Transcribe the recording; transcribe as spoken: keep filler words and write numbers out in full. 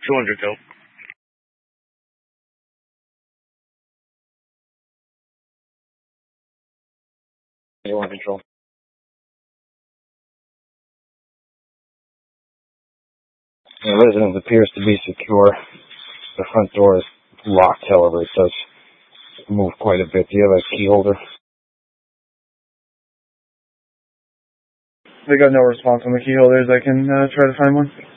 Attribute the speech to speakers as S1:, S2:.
S1: two hundred Joe. You want control. The residence appears to be secure. The front door is locked, however, it does move quite a bit. Do you have a key holder?
S2: They got no response on the key holders. I can uh, try to find one.